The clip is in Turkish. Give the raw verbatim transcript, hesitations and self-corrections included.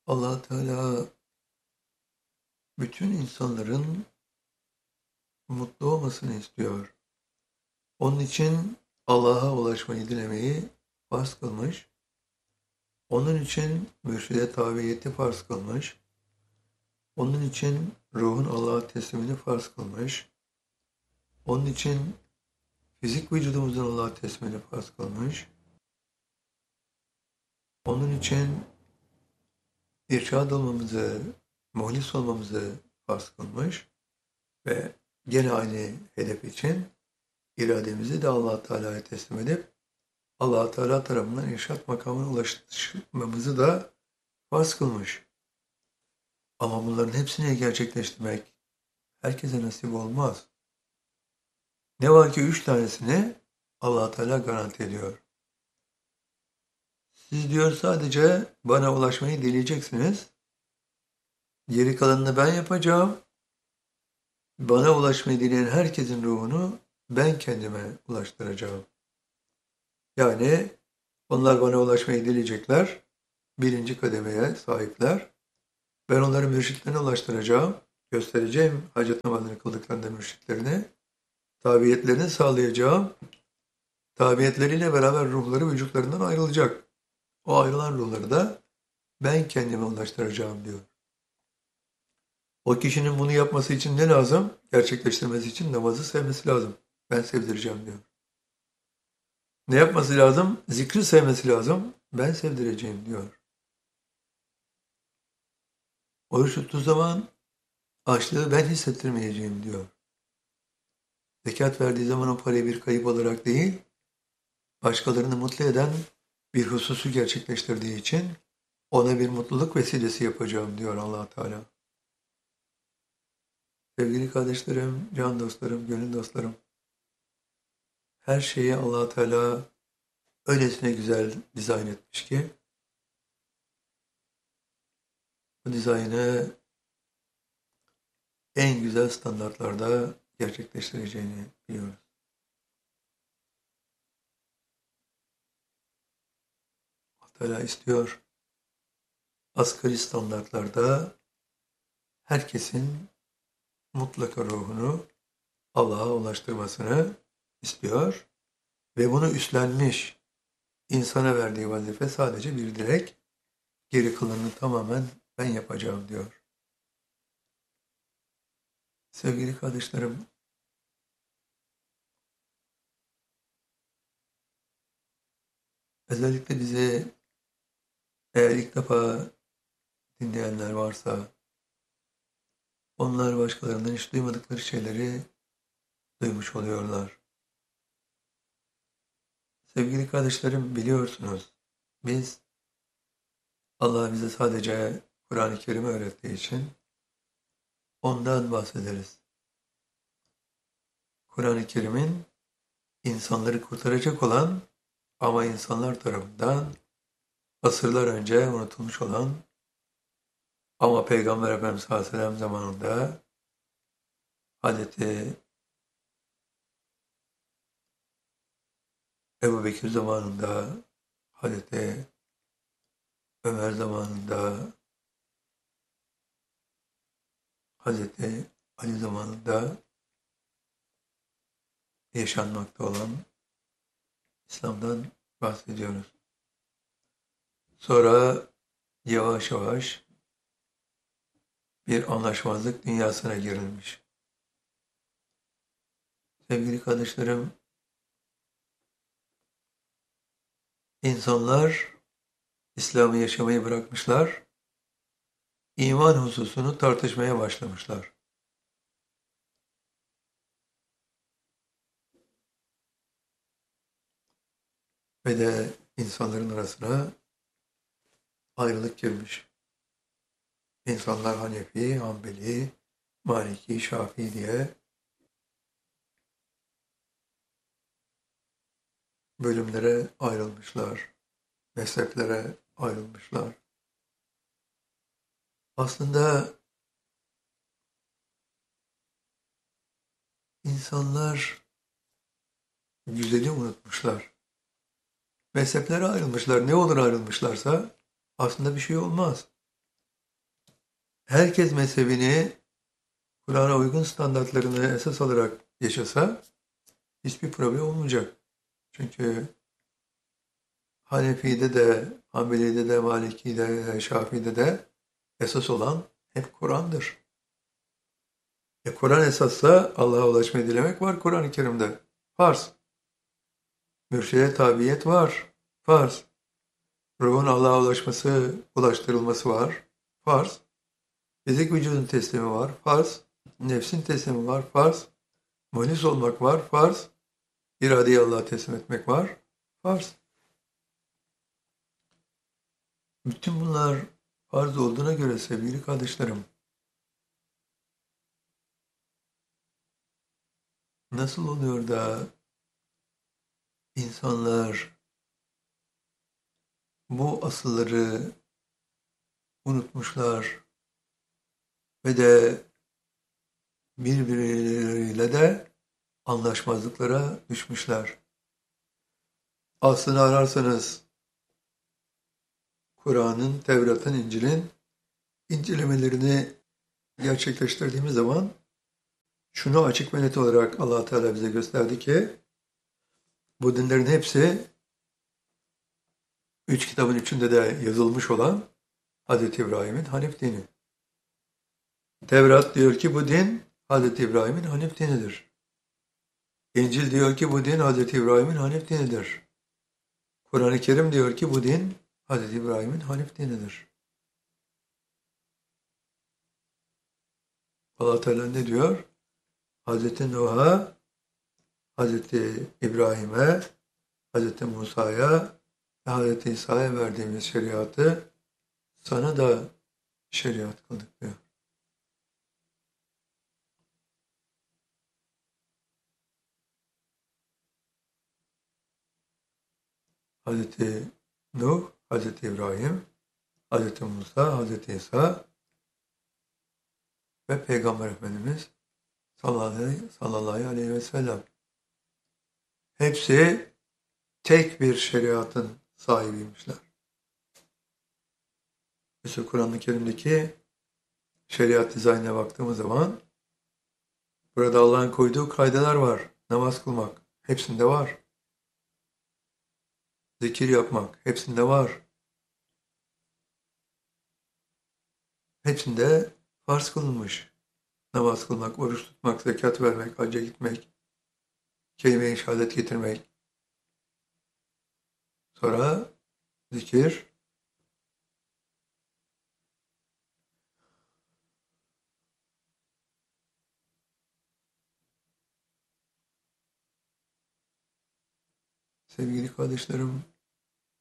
Allah Teala bütün insanların mutlu olmasını istiyor. Onun için Allah'a ulaşmayı dilemeyi farz kılmış. Onun için mürşide tabiyeti farz kılmış. Onun için ruhun Allah'a teslimini farz kılmış. Onun için fizik vücudumuzun Allah'a teslimini farz kılmış. Onun için irşad olmamızı, muhlis olmamızı farz kılmış. Ve gene aynı hedef için irademizi de Allah Teala'ya teslim edip Allah Teala tarafından irşad makamına ulaşmamızı da farz kılmış. Ama bunların hepsini gerçekleştirmek herkese nasip olmaz. Ne var ki üç tanesini Allah Teala garanti ediyor. Siz diyor sadece bana ulaşmayı dileyeceksiniz. Geri kalanını ben yapacağım. Bana ulaşmayı dileyen herkesin ruhunu ben kendime ulaştıracağım. Yani onlar bana ulaşmayı dileyecekler. Birinci kademeye sahipler. Ben onları mürşitlerine ulaştıracağım. Göstereceğim hacet namazını kıldıklarında mürşitlerine. Tabiyetlerini sağlayacağım. Tabiyetleriyle beraber ruhları vücutlarından ayrılacak. O ayrılan ruhları da ben kendime ulaştıracağım diyor. O kişinin bunu yapması için ne lazım? Gerçekleştirmesi için namazı sevmesi lazım. Ben sevdireceğim diyor. Ne yapması lazım? Zikri sevmesi lazım. Ben sevdireceğim diyor. Oruç tuttuğu zaman açlığı ben hissettirmeyeceğim diyor. Zekat verdiği zaman o parayı bir kayıp olarak değil, başkalarını mutlu eden bir hususu gerçekleştirdiği için ona bir mutluluk vesilesi yapacağım diyor Allah Teala. Sevgili kardeşlerim, can dostlarım, gönül dostlarım, her şeyi Allah Teala öylesine güzel dizayn etmiş ki bu dizaynı en güzel standartlarda gerçekleştireceğini biliyoruz. Allah Teala istiyor. Asgari standartlarda herkesin mutlaka ruhunu Allah'a ulaştırmasını istiyor ve bunu üstlenmiş. İnsana verdiği vazife sadece bir dilek, geri kalanını tamamen ben yapacağım diyor. Sevgili kardeşlerim, özellikle bizi eğer ilk defa dinleyenler varsa, onlar başkalarından hiç duymadıkları şeyleri duymuş oluyorlar. Sevgili kardeşlerim, biliyorsunuz, biz Allah bize sadece Kur'an-ı Kerim'i öğrettiği için ondan bahsederiz. Kur'an-ı Kerim'in insanları kurtaracak olan ama insanlar tarafından asırlar önce unutulmuş olan ama Peygamber Efendimiz sallallahu aleyhi ve sellem zamanında Hazreti Ebu Bekir zamanında, Hazreti Ömer zamanında, Hazreti Ali zamanında yaşanmakta olan İslam'dan bahsediyoruz. Sonra yavaş yavaş bir anlaşmazlık dünyasına girilmiş. Sevgili kardeşlerim, insanlar İslam'ı yaşamayı bırakmışlar, iman hususunu tartışmaya başlamışlar. Ve de insanların arasına ayrılık girmiş. İnsanlar Hanefi, Hanbeli, Maliki, Şafii diye bölümlere ayrılmışlar, mezheplere ayrılmışlar. Aslında insanlar güzeli unutmuşlar. Mezheplere ayrılmışlar. Ne olur ayrılmışlarsa aslında bir şey olmaz. herkes mezhebini Kur'an'a uygun standartlarını esas alarak yaşasa hiçbir problem olmayacak. Çünkü Hanefi'de de, Hanbeli'de de, Maliki'de de, Şafii'de de esas olan hep Kur'an'dır. E Kur'an esassa Allah'a ulaşmayı dilemek var Kur'an-ı Kerim'de. Farz. Mürşide tabiyet var. Farz. Ruhun Allah'a ulaşması, ulaştırılması var. Farz. Fizik vücudun teslimi var. Farz. Nefsin teslimi var. Farz. Muhlis olmak var. Farz. İradeyi Allah'a teslim etmek var. Farz. Bütün bunlar farz olduğuna göre sevgili kardeşlerim, nasıl oluyor da insanlar bu asılları unutmuşlar ve de birbirleriyle de anlaşmazlıklara düşmüşler. Aslını ararsanız Kur'an'ın, Tevrat'ın, İncil'in incelemelerini gerçekleştirdiğimiz zaman şunu açık ve net olarak Allah Teala bize gösterdi ki bu dinlerin hepsi üç kitabın üçünde de yazılmış olan Hazreti İbrahim'in Hanif dini. Tevrat diyor ki bu din Hazreti İbrahim'in Hanif dinidir. İncil diyor ki bu din Hazreti İbrahim'in Hanif dinidir. Kur'an-ı Kerim diyor ki bu din Hazreti İbrahim'in Hanif dinidir. Allah Teala ne diyor? Hazreti Nuh'a, Hazreti İbrahim'e, Hazreti Musa'ya ve Hazreti İsa'ya verdiğimiz şeriatı sana da şeriat kıldık diyor. Hazreti Nuh, Hazreti İbrahim, Hazreti Musa, Hazreti İsa ve Peygamber Efendimiz sallallahu aleyhi ve sellem. Hepsi tek bir şeriatın sahibiymişler. Mesela Kur'an-ı Kerim'deki şeriat dizaynına baktığımız zaman burada Allah'ın koyduğu kaideler var. Namaz kılmak hepsinde var. Zikir yapmak hepsinde var. Hepsinde farz kılınmış. Namaz kılmak, oruç tutmak, zekat vermek, hacca gitmek, kelime-i şehadet getirmek. Sonra zikir, sevgili kardeşlerim,